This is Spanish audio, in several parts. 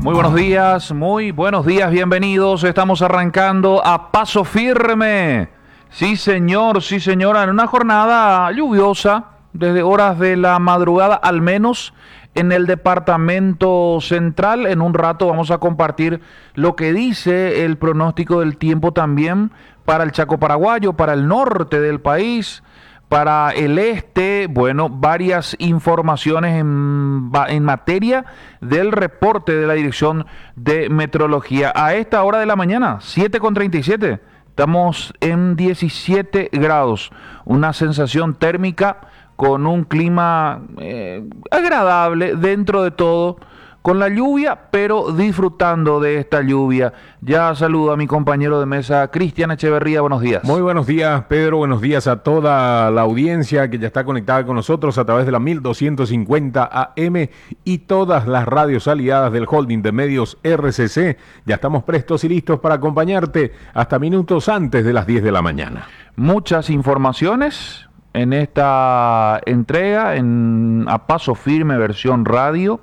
Muy buenos días, bienvenidos. Estamos arrancando a paso firme. Sí, señor, sí, señora, en una jornada lluviosa, desde horas de la madrugada, al menos en el departamento central. En un rato vamos a compartir lo que dice el pronóstico del tiempo también para el Chaco paraguayo, para el norte del país, para el este. Bueno, varias informaciones en materia del reporte de la Dirección de Meteorología. A esta hora de la mañana, 7:37, estamos en 17 grados, una sensación térmica con un clima agradable dentro de todo, con la lluvia, pero disfrutando de esta lluvia. Ya saludo a mi compañero de mesa, Cristian Echeverría. Buenos días. Muy buenos días, Pedro. Buenos días a toda la audiencia que ya está conectada con nosotros a través de la 1250 AM y todas las radios aliadas del Holding de Medios RCC. Ya estamos prestos y listos para acompañarte hasta minutos antes de las 10 de la mañana. Muchas informaciones en esta entrega, a paso firme, versión radio.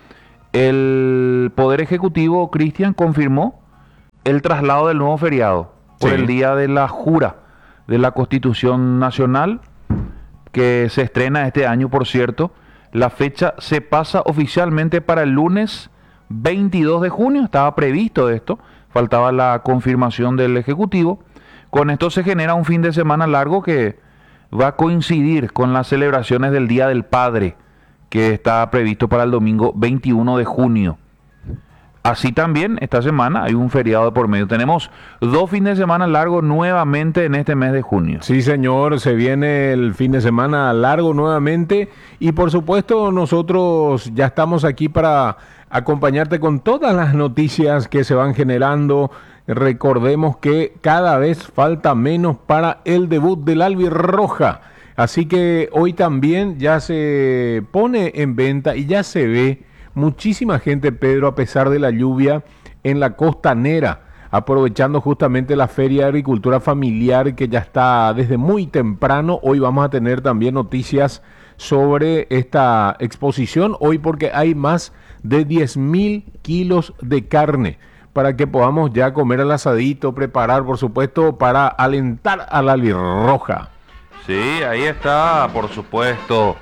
El Poder Ejecutivo, Cristian, confirmó el traslado del nuevo feriado por el día de la jura de la Constitución Nacional, que se estrena este año, por cierto. La fecha se pasa oficialmente para el lunes 22 de junio, estaba previsto esto, faltaba la confirmación del Ejecutivo. Con esto se genera un fin de semana largo que va a coincidir con las celebraciones del Día del Padre, que está previsto para el domingo 21 de junio. Así también, esta semana hay un feriado de por medio. Tenemos 2 fines de semana largos nuevamente en este mes de junio. Sí, señor, se viene el fin de semana largo nuevamente y por supuesto nosotros ya estamos aquí para acompañarte con todas las noticias que se van generando. Recordemos que cada vez falta menos para el debut del Albirroja. Así que hoy también ya se pone en venta y ya se ve muchísima gente, Pedro, a pesar de la lluvia, en la costanera, aprovechando justamente la Feria de Agricultura Familiar que ya está desde muy temprano. Hoy vamos a tener también noticias sobre esta exposición, hoy porque hay más de 10.000 kilos de carne para que podamos ya comer al asadito, preparar, por supuesto, para alentar a la Albirroja. Sí, ahí está, por supuesto.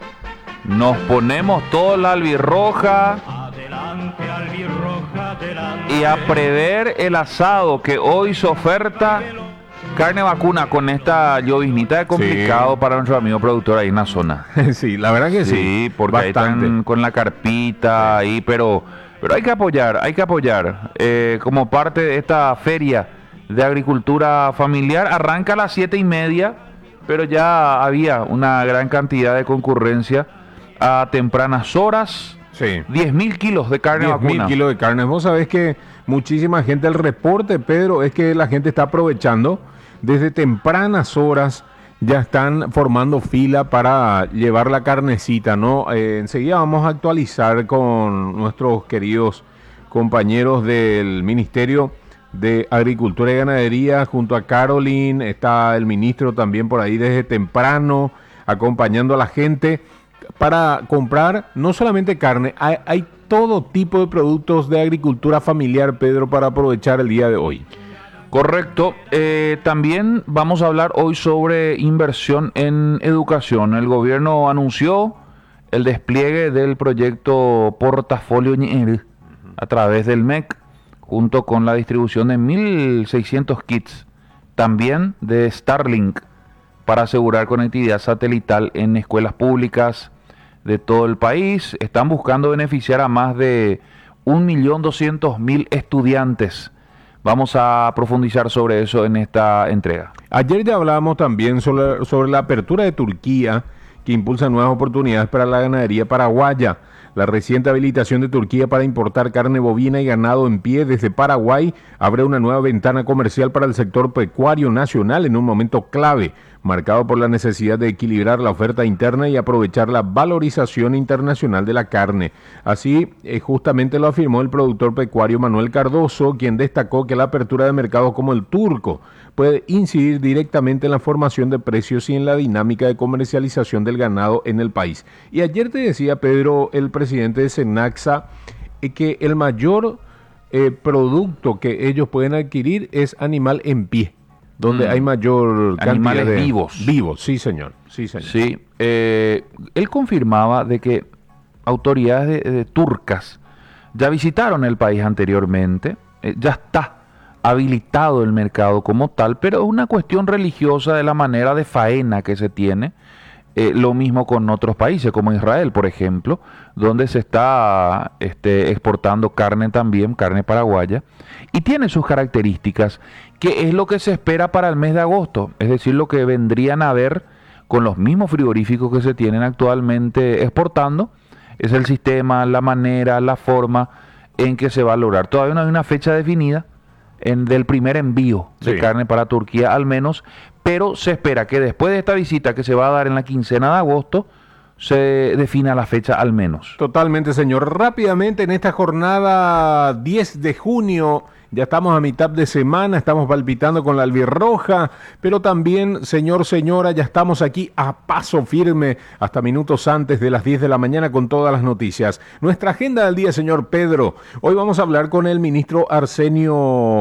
Nos ponemos toda la albirroja. Adelante, albirroja, adelante. Y a prever el asado que hoy se oferta. Carne vacuna con esta lloviznita, es complicado para nuestro amigo productor ahí en la zona. Sí, la verdad que sí. Sí, porque ahí están con la carpita ahí, pero hay que apoyar. Como parte de esta feria de agricultura familiar, arranca a las 7:30. Pero ya había una gran cantidad de concurrencia a tempranas horas. Sí. 10.000 kilos de carne vacuna. 10.000 kilos de carne. Vos sabés que muchísima gente, el reporte, Pedro, es que la gente está aprovechando desde tempranas horas, ya están formando fila para llevar la carnecita, ¿no? Enseguida vamos a actualizar con nuestros queridos compañeros del Ministerio de Agricultura y Ganadería, junto a Caroline, está el ministro también por ahí desde temprano, acompañando a la gente para comprar no solamente carne, hay todo tipo de productos de agricultura familiar, Pedro, para aprovechar el día de hoy. Correcto. También vamos a hablar hoy sobre inversión en educación. El gobierno anunció el despliegue del proyecto Portafolio Ñeer a través del MEC, junto con la distribución de 1.600 kits, también de Starlink, para asegurar conectividad satelital en escuelas públicas de todo el país. Están buscando beneficiar a más de 1.200.000 estudiantes. Vamos a profundizar sobre eso en esta entrega. Ayer ya hablábamos también sobre la apertura de Turquía, que impulsa nuevas oportunidades para la ganadería paraguaya. La reciente habilitación de Turquía para importar carne bovina y ganado en pie desde Paraguay abre una nueva ventana comercial para el sector pecuario nacional en un momento clave, marcado por la necesidad de equilibrar la oferta interna y aprovechar la valorización internacional de la carne. Así, justamente lo afirmó el productor pecuario Manuel Cardoso, quien destacó que la apertura de mercados como el turco puede incidir directamente en la formación de precios y en la dinámica de comercialización del ganado en el país. Y ayer te decía, Pedro, el presidente de Senaxa, que el mayor producto que ellos pueden adquirir es animal en pie, donde hay mayor cantidad Animales de vivos. Vivos, sí señor, sí señor. Sí, él confirmaba de que autoridades de turcas ya visitaron el país anteriormente, ya está habilitado el mercado como tal, pero es una cuestión religiosa de la manera de faena que se tiene. Lo mismo con otros países, como Israel, por ejemplo, donde se está exportando carne también, carne paraguaya, y tiene sus características, que es lo que se espera para el mes de agosto, es decir, lo que vendrían a ver con los mismos frigoríficos que se tienen actualmente exportando, es el sistema, la manera, la forma en que se va a lograr. Todavía no hay una fecha definida del primer envío de carne para Turquía, al menos, pero se espera que después de esta visita que se va a dar en la quincena de agosto, se defina la fecha al menos. Totalmente, señor. Rápidamente, en esta jornada 10 de junio, ya estamos a mitad de semana, estamos palpitando con la albirroja, pero también, señor, señora, ya estamos aquí a paso firme hasta minutos antes de las 10 de la mañana con todas las noticias. Nuestra agenda del día, señor Pedro. Hoy vamos a hablar con el ministro Arsenio